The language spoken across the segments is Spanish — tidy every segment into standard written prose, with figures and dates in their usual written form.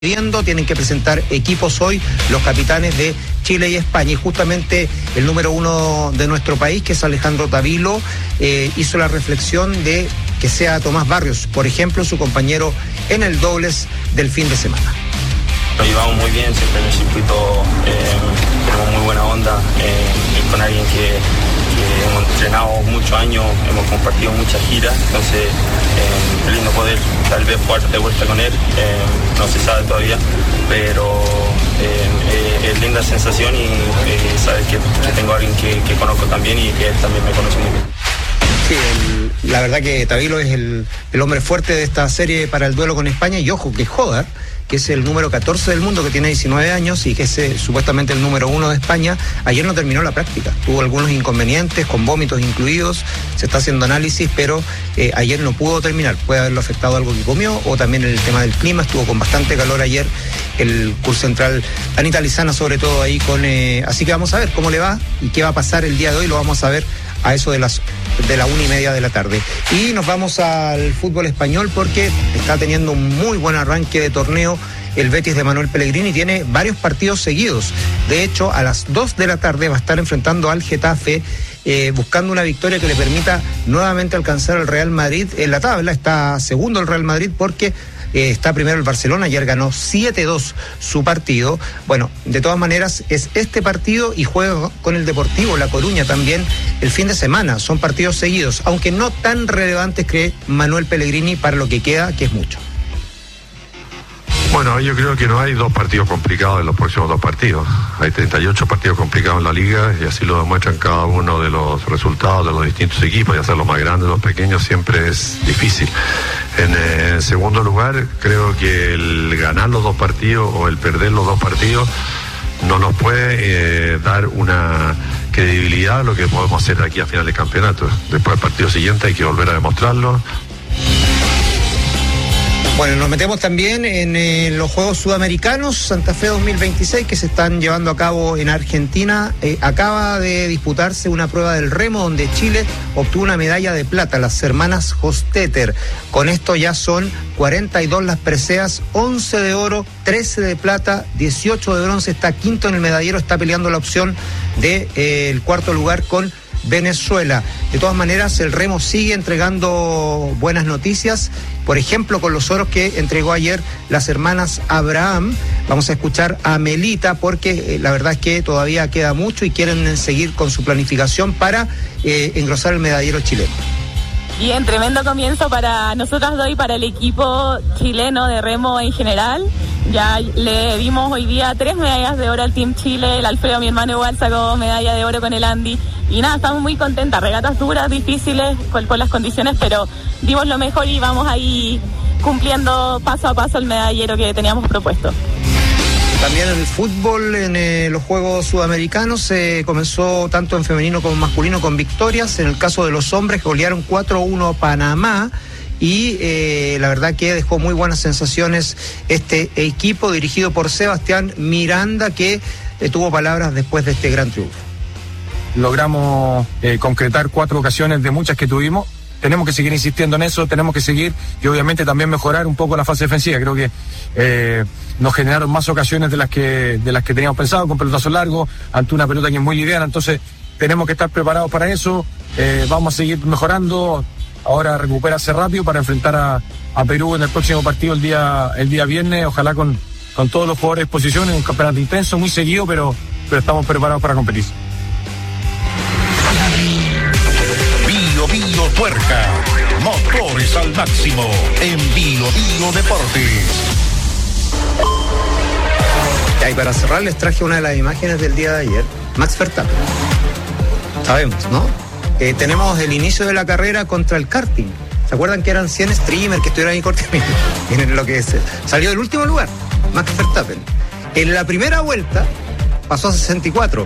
tienen que presentar equipos hoy los capitanes de Chile y España, y justamente el número 1 de nuestro país, que es Alejandro Tavilo, hizo la reflexión de que sea Tomás Barrios, por ejemplo, su compañero en el dobles del fin de semana. Lo llevamos muy bien, siempre en el circuito tenemos muy buena onda, con alguien que hemos entrenado muchos años, hemos compartido muchas giras, entonces es lindo poder tal vez jugar de vuelta con él, no se sabe todavía, pero es linda sensación y saber que tengo a alguien que conozco también y que él también me conoce muy bien. Sí, la verdad que Tavilo es el hombre fuerte de esta serie para el duelo con España, y ojo que Joda, que es el número 14 del mundo, que tiene 19 años y que es supuestamente el número 1 de España, ayer no terminó la práctica. Tuvo algunos inconvenientes, con vómitos incluidos, se está haciendo análisis, pero ayer no pudo terminar. Puede haberlo afectado algo que comió, o también el tema del clima, estuvo con bastante calor ayer el curso central Anita Lizana, sobre todo ahí con... así que vamos a ver cómo le va y qué va a pasar el día de hoy, lo vamos a ver a eso de la 1:30 de la tarde. Y nos vamos al fútbol español porque está teniendo un muy buen arranque de torneo el Betis de Manuel Pellegrini, tiene varios partidos seguidos. De hecho, a las 2 de la tarde va a estar enfrentando al Getafe, buscando una victoria que le permita nuevamente alcanzar al Real Madrid en la tabla. Está segundo el Real Madrid porque está primero el Barcelona, ayer ganó 7-2 su partido. Bueno, de todas maneras es este partido y juega con el Deportivo La Coruña también el fin de semana. Son partidos seguidos, aunque no tan relevantes, cree Manuel Pellegrini, para lo que queda, que es mucho. Bueno, yo creo que no hay dos partidos complicados en los próximos dos partidos. Hay 38 partidos complicados en la liga y así lo demuestran cada uno de los resultados de los distintos equipos, ya sea los más grandes o los pequeños, siempre es difícil. En segundo lugar, creo que el ganar los dos partidos o el perder los dos partidos no nos puede dar una credibilidad a lo que podemos hacer de aquí a final de campeonato. Después del partido siguiente hay que volver a demostrarlo. Bueno, nos metemos también en los Juegos Sudamericanos Santa Fe 2026 que se están llevando a cabo en Argentina. Acaba de disputarse una prueba del remo donde Chile obtuvo una medalla de plata, las hermanas Hostetter. Con esto ya son 42 las preseas, 11 de oro, 13 de plata, 18 de bronce. Está quinto en el medallero, está peleando la opción de el cuarto lugar con Venezuela. De todas maneras, el remo sigue entregando buenas noticias, por ejemplo con los oros que entregó ayer las hermanas Abraham. Vamos a escuchar a Melita porque la verdad es que todavía queda mucho y quieren seguir con su planificación para engrosar el medallero chileno. Bien, tremendo comienzo para nosotras dos y para el equipo chileno de remo en general. Ya le dimos hoy día 3 medallas de oro al Team Chile. El Alfredo, mi hermano, igual sacó medalla de oro con el Andy. Y nada, estamos muy contentas. Regatas duras, difíciles por las condiciones, pero dimos lo mejor y vamos ahí cumpliendo paso a paso el medallero que teníamos propuesto. También el fútbol en los Juegos Sudamericanos se comenzó tanto en femenino como en masculino con victorias. En el caso de los hombres, golearon 4-1 a Panamá. Y la verdad que dejó muy buenas sensaciones este equipo dirigido por Sebastián Miranda, que tuvo palabras después de este gran triunfo. Logramos concretar 4 ocasiones de muchas que tuvimos. Tenemos que seguir insistiendo en eso, tenemos que seguir y obviamente también mejorar un poco la fase defensiva. Creo que nos generaron más ocasiones de las que teníamos pensado, con pelotazo largo, ante una pelota que es muy liviana. Entonces tenemos que estar preparados para eso. Vamos a seguir mejorando. Ahora recuperarse rápido para enfrentar a Perú en el próximo partido el día viernes, ojalá con todos los jugadores de exposición, en un campeonato intenso, muy seguido, pero estamos preparados para competir. Bio Bio Tuerca, motores al máximo en Bio Bio Deportes. Y para cerrar les traje una de las imágenes del día de ayer, Max Verstappen. Sabemos, ¿no? Tenemos el inicio de la carrera contra el karting. ¿Se acuerdan que eran 100 streamers que estuvieron ahí cortos? Miren lo que es. Salió del último lugar, Max Verstappen. En la primera vuelta pasó a 64.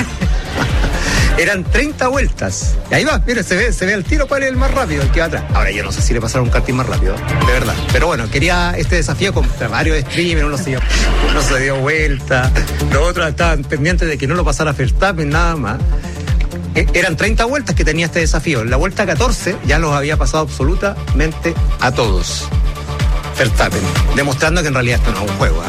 Eran 30 vueltas. Y ahí va, mire, se ve al tiro cuál es el más rápido, el que va atrás. Ahora yo no sé si le pasaron un karting más rápido, de verdad. Pero bueno, quería este desafío contra varios streamers, uno se dio vuelta, los otros estaban pendientes de que no lo pasara Verstappen, nada más. Eran 30 vueltas que tenía este desafío. En la vuelta 14 ya los había pasado absolutamente a todos. Verstappen, demostrando que en realidad esto no es un juego.